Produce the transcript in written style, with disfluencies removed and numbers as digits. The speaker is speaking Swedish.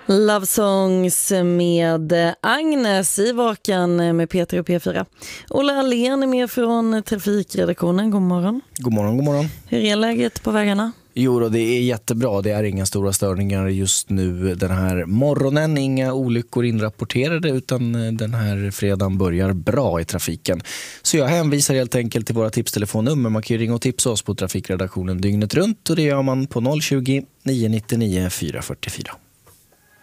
Love Songs med Agnes i Vakan med Peter och P4. Ola Allén är med från trafikredaktionen. God morgon. God morgon, god morgon. Hur är läget på vägarna? Jo då, det är jättebra. Det är inga stora störningar just nu den här morgonen. Inga olyckor inrapporterade utan den här fredagen börjar bra i trafiken. Så jag hänvisar helt enkelt till våra tipstelefonnummer. Man kan ju ringa och tipsa oss på trafikredaktionen dygnet runt och det gör man på 020 999 444.